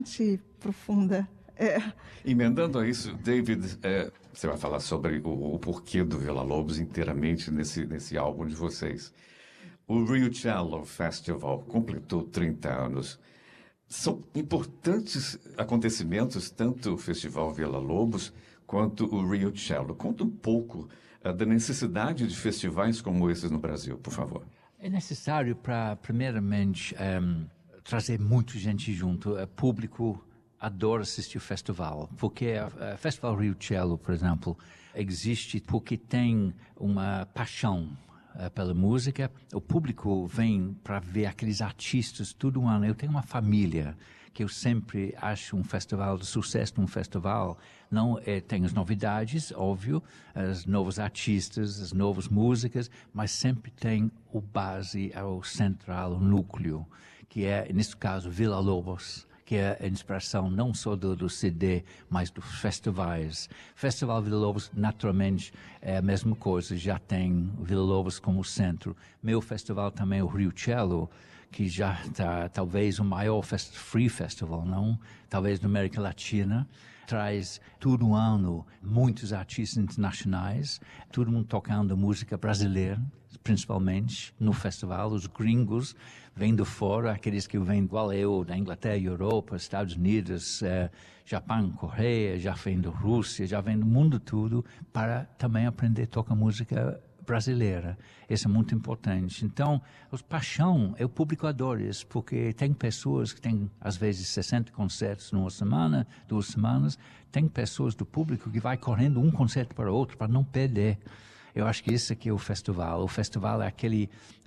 profunda. Emendando a isso, David, você vai falar sobre o porquê do Villa-Lobos inteiramente nesse álbum de vocês. O Riuccello Festival completou 30 anos. São importantes acontecimentos, tanto o Festival Villa-Lobos quanto o Riuccello. Conta um pouco da necessidade de festivais como esses no Brasil, por favor. É necessário para, primeiramente, trazer muita gente junto. O público adora assistir o festival, porque o Festival Riuccello, por exemplo, existe porque tem uma paixão pela música. O público vem para ver aqueles artistas todo ano. Eu tenho uma família que eu sempre acho um festival de sucesso num festival. Não tem as novidades, óbvio, as novos artistas, as novas músicas, mas sempre tem o base, o central, o núcleo, que é, nesse caso, Villa-Lobos, que é a inspiração não só do CD, mas dos festivais. Festival Villa-Lobos, naturalmente, é a mesma coisa, já tem Villa-Lobos como centro. Meu festival também é o Riuccello, que já está talvez o maior free festival, não? Talvez na América Latina. Traz todo ano muitos artistas internacionais, todo mundo tocando música brasileira, principalmente no festival. Os gringos vêm de fora, aqueles que vêm igual eu, da Inglaterra, Europa, Estados Unidos, Japão, Coreia, já vêm da Rússia, já vêm do mundo todo para também aprender a tocar música brasileira. Isso é muito importante. Então, a paixão, o público adora isso, porque tem pessoas que têm, às vezes, 60 concertos numa semana, 2 semanas. Tem pessoas do público que vai correndo um concerto para o outro, para não perder. Eu acho que isso aqui é o festival. O festival é aquele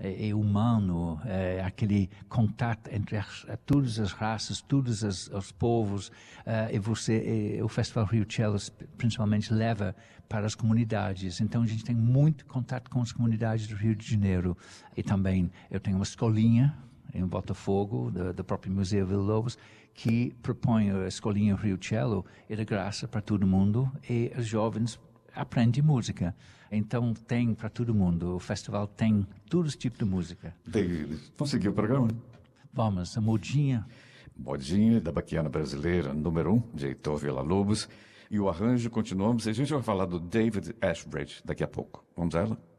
humano, é aquele contato entre todas as raças, todos os povos. O Festival Riuccello, principalmente, leva para as comunidades. Então, a gente tem muito contato com as comunidades do Rio de Janeiro. E também, eu tenho uma escolinha em Botafogo, do próprio Museu Villa-Lobos, que propõe a escolinha Riuccello, é de graça para todo mundo, e os jovens aprende música. Então tem para todo mundo. O festival tem todos os tipos de música. David, vamos seguir o programa? Vamos, a modinha. Modinha da Baquiana Brasileira, número 1, de Heitor Villa-Lobos. E o arranjo continuamos. A gente vai falar do David Ashbridge daqui a pouco. Vamos a ela?